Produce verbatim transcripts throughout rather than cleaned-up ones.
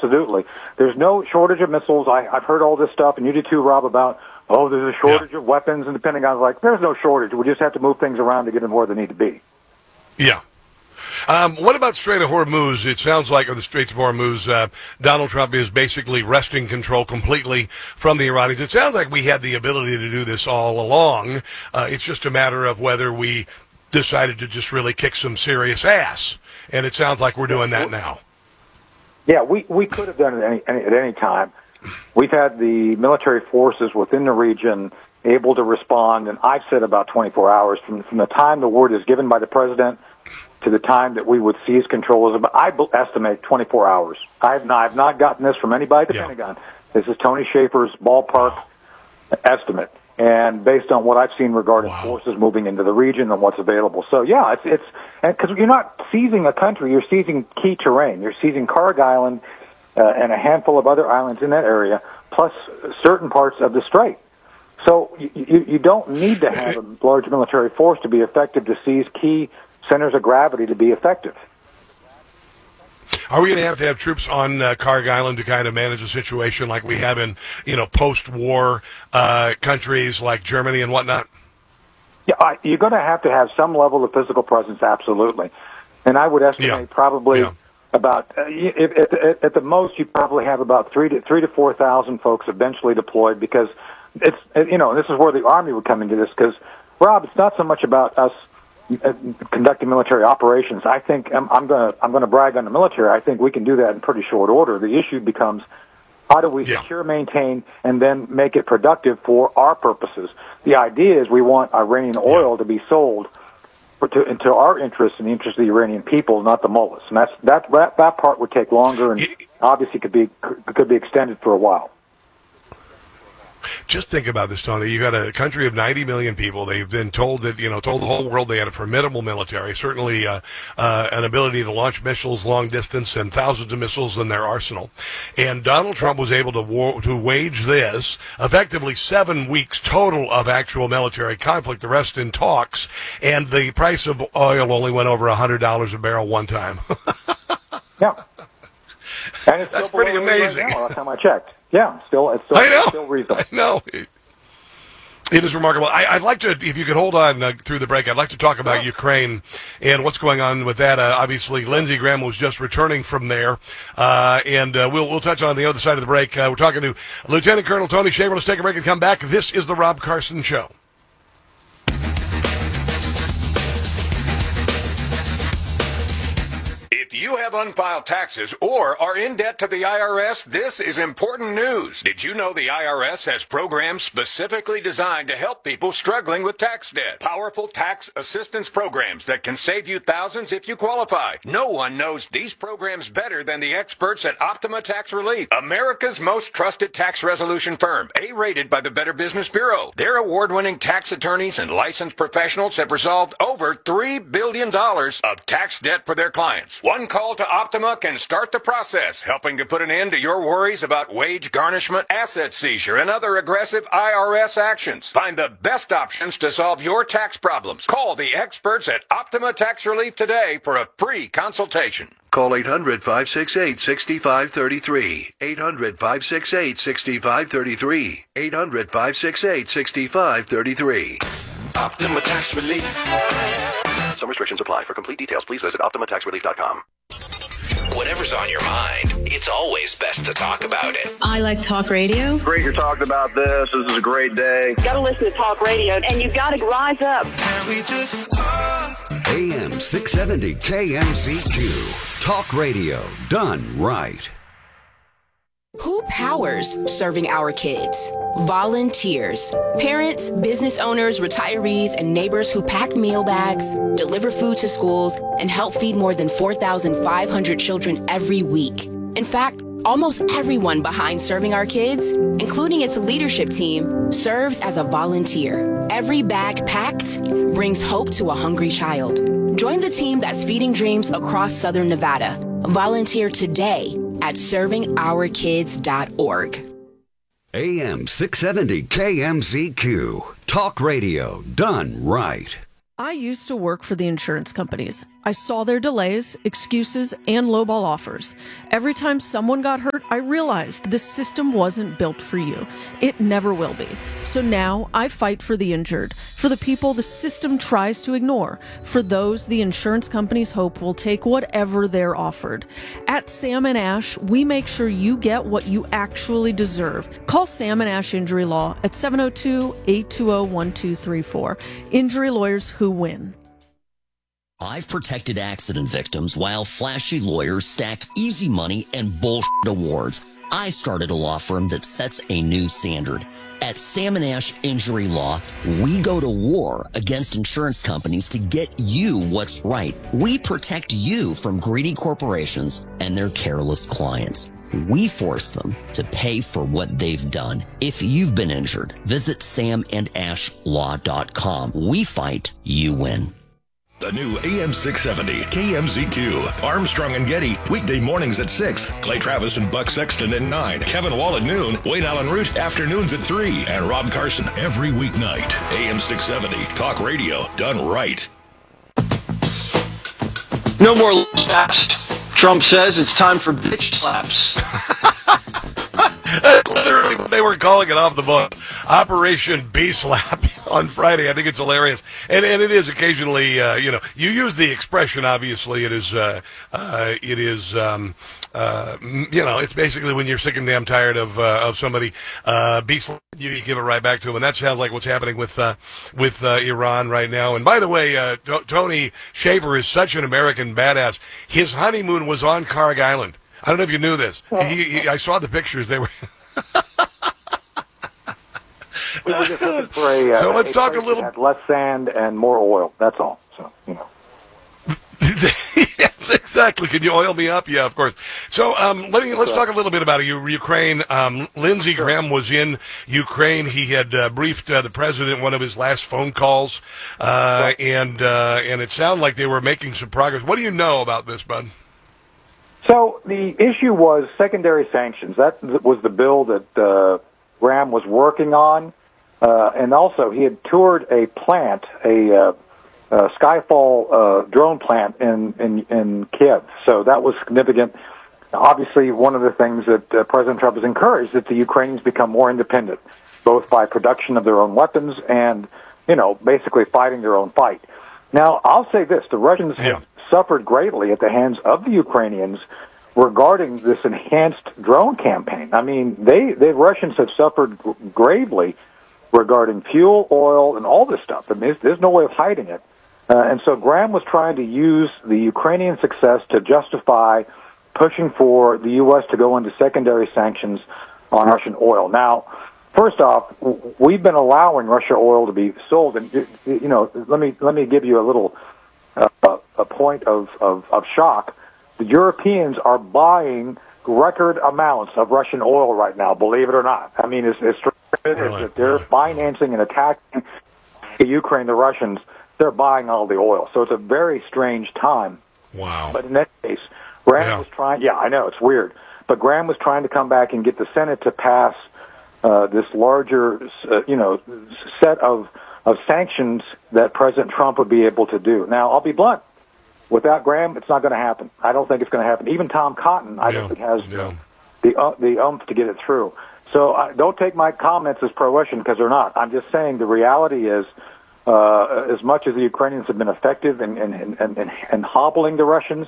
absolutely. There's no shortage of missiles. I, I've heard all this stuff, and you did too, Rob, about, oh, there's a shortage yeah. of weapons, and the Pentagon's like, there's no shortage. We just have to move things around to get them where they need to be. Yeah. Um, what about Strait of Hormuz? It sounds like, or the Straits of Hormuz, uh, Donald Trump is basically wresting control completely from the Iranians. It sounds like we had the ability to do this all along. Uh, it's just a matter of whether we decided to just really kick some serious ass. And it sounds like we're doing that now. Yeah, we, we could have done it any, any, at any time. We've had the military forces within the region able to respond, and I've said about twenty-four hours. From, from the time the word is given by the president to the time that we would seize control, is about, I estimate twenty-four hours. I have not, I have not gotten this from anybody at the yeah. Pentagon. This is Tony Schaefer's ballpark wow. estimate, and based on what I've seen regarding wow. forces moving into the region and what's available. So, yeah, it's it's because you're not seizing a country, you're seizing key terrain. You're seizing Karg Island uh, and a handful of other islands in that area, plus certain parts of the strait. So you, you, you don't need to have a large military force to be effective to seize key centers of gravity to be effective. Are we going to have to have troops on uh, Karg Island to kind of manage the situation like we have in, you know, post-war uh, countries like Germany and whatnot? Yeah, I, you're going to have to have some level of physical presence, absolutely. And I would estimate yeah. probably yeah. about, uh, if, at, at, at the most, you probably have about three to three to four thousand folks eventually deployed, because it's, you know, this is where the Army would come into this, because, Rob, it's not so much about us conducting military operations. I think I'm, I'm going to I'm going to brag on the military. I think we can do that in pretty short order. The issue becomes, how do we yeah. secure, maintain, and then make it productive for our purposes? The idea is we want Iranian oil yeah. to be sold for, to, into our interests and the interest of the Iranian people, not the mullahs. And that's that that, that part would take longer, and obviously could be could be extended for a while. Just think about this, Tony. You got a country of ninety million people. They've been told that, you know, told the whole world they had a formidable military, certainly uh, uh, an ability to launch missiles long distance and thousands of missiles in their arsenal. And Donald Trump was able to war, to wage this effectively seven weeks total of actual military conflict, the rest in talks, and the price of oil only went over one hundred dollars a barrel one time. yeah. And it's That's pretty amazing. Right now, last time I checked. Yeah, still, it's still, I know. still reasonable. I know. It, it is remarkable. I, I'd like to, if you could hold on uh, through the break, I'd like to talk about Ukraine and what's going on with that. Uh, obviously, Lindsey Graham was just returning from there, uh, and uh, we'll we'll touch on the other side of the break. Uh, we're talking to Lieutenant Colonel Tony Schaefer. Let's take a break and come back. This is the Rob Carson Show. If you have unfiled taxes or are in debt to the I R S, this is important news. Did you know the I R S has programs specifically designed to help people struggling with tax debt? Powerful tax assistance programs that can save you thousands if you qualify. No one knows these programs better than the experts at Optima Tax Relief, America's most trusted tax resolution firm, A-rated by the Better Business Bureau. Their award-winning tax attorneys and licensed professionals have resolved over three billion dollars of tax debt for their clients. One call to Optima can start the process, helping to put an end to your worries about wage garnishment, asset seizure, and other aggressive I R S actions. Find the best options to solve your tax problems. Call the experts at Optima Tax Relief today for a free consultation. Call eight hundred, five six eight, six five three three. eight hundred, five six eight, six five three three. eight hundred, five six eight, six five three three. Optima Tax Relief. Some restrictions apply. For complete details, please visit optima tax relief dot com. Whatever's on your mind, it's always best to talk about it. I like talk radio. Great you're talking about this. This is a great day. Got to listen to talk radio, and you've got to rise up. Can we just talk? A M six seventy K M C Q. Talk radio done right. Who powers serving our kids? Volunteers. Parents, business owners, retirees, and neighbors who pack meal bags, deliver food to schools, and help feed more than four thousand five hundred children every week. In fact, almost everyone behind serving our kids, including its leadership team, serves as a volunteer. Every bag packed brings hope to a hungry child. Join the team that's feeding dreams across Southern Nevada. Volunteer today at serving our kids dot org. A M six seventy K M C Q. Talk radio done right. I used to work for the insurance companies. I saw their delays, excuses, and lowball offers. Every time someone got hurt, I realized this system wasn't built for you. It never will be. So now I fight for the injured, for the people the system tries to ignore, for those the insurance companies hope will take whatever they're offered. At Sam and Ash, we make sure you get what you actually deserve. Call Sam and Ash Injury Law at seven oh two, eight two zero, one two three four. Injury lawyers who win. I've protected accident victims while flashy lawyers stack easy money and bullshit awards. I started a law firm that sets a new standard. At Sam and Ash Injury Law, we go to war against insurance companies to get you what's right. We protect you from greedy corporations and their careless clients. We force them to pay for what they've done. If you've been injured, visit sam and ash law dot com. We fight, you win. The new A M six seventy K M Z Q. Armstrong and Getty, weekday mornings at six. Clay Travis and Buck Sexton at nine. Kevin Wall at noon. Wayne Allen Root, afternoons at three. And Rob Carson every weeknight. A M six seventy, talk radio done right. No more slaps. Trump says it's time for bitch slaps. Literally, they were calling it off the book. Operation B-Slap on Friday. I think it's hilarious. And and it is occasionally, uh, you know, you use the expression, obviously. It is, uh, uh, it is, um, uh, you know, it's basically when you're sick and damn tired of uh, of somebody, uh, B-Slap, you give it right back to them. And that sounds like what's happening with uh, with uh, Iran right now. And by the way, uh, T- Tony Shaver is such an American badass. His honeymoon was on Karg Island. I don't know if you knew this. He, he, I saw the pictures. They were. We were just looking for a, uh, so let's a talk a place little. that had less sand and more oil. That's all. So you know. Yes, exactly. Can you oil me up? Yeah, of course. So um, let me let's talk a little bit about Ukraine. Um, Lindsey Graham was in Ukraine. He had uh, briefed uh, the president in one of his last phone calls, uh, and uh, and it sounded like they were making some progress. What do you know about this, bud? So the issue was secondary sanctions. That was the bill that uh, Graham was working on, uh, and also he had toured a plant, a uh, uh, Skyfall uh, drone plant in, in in Kiev. So that was significant. Obviously, one of the things that uh, President Trump has encouraged that the Ukrainians become more independent, both by production of their own weapons and, you know, basically fighting their own fight. Now, I'll say this: the Russians yeah. have suffered greatly at the hands of the Ukrainians regarding this enhanced drone campaign. I mean, they the Russians have suffered gravely regarding fuel, oil, and all this stuff. I mean, there's, there's no way of hiding it. Uh, and so Graham was trying to use the Ukrainian success to justify pushing for the U S to go into secondary sanctions on Russian oil. Now, first off, we've been allowing Russia oil to be sold, and you know, let me let me give you a little uh, a point of, of, of shock. The Europeans are buying record amounts of Russian oil right now, believe it or not. I mean, it's, it's, it's they're financing and attacking Ukraine, the Russians. They're buying all the oil. So it's a very strange time. Wow. But in that case, Graham yeah. was trying, yeah, I know, it's weird. But Graham was trying to come back and get the Senate to pass uh, this larger, uh, you know, set of, of sanctions that President Trump would be able to do. Now, I'll be blunt. Without Graham, it's not going to happen. I don't think it's going to happen. Even Tom Cotton, I yeah. don't think has yeah. the uh, the umph to get it through. So uh, don't take my comments as pro-Russian because they're not. I'm just saying the reality is, uh, as much as the Ukrainians have been effective in, in, in, in, in hobbling the Russians,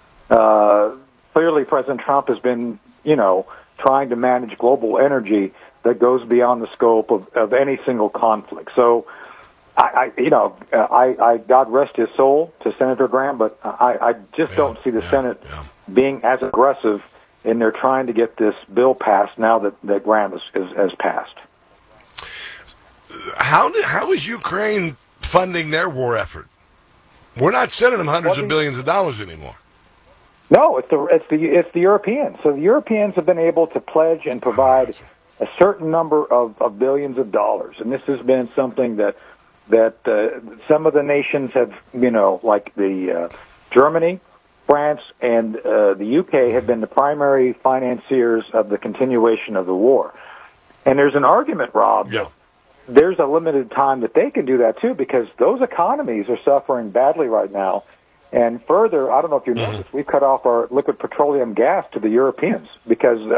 uh, clearly President Trump has been, you know, trying to manage global energy that goes beyond the scope of, of any single conflict. So, I, I you know, I, I, God rest his soul to Senator Graham, but I, I just yeah, don't see the yeah, Senate yeah. being as aggressive in their trying to get this bill passed now that, that Graham has, is, has passed. How did, how is Ukraine funding their war effort? We're not sending them hundreds well, of billions of dollars anymore. No, it's the it's the it's the Europeans. So the Europeans have been able to pledge and provide a certain number of, of billions of dollars, and this has been something that that uh, some of the nations have, you know, like the uh, Germany, France, and uh, the U K have been the primary financiers of the continuation of the war. And there's an argument, Rob. Yeah. There's a limited time that they can do that too, because those economies are suffering badly right now. And further, I don't know if you noticed, mm-hmm. we've cut off our liquid petroleum gas to the Europeans because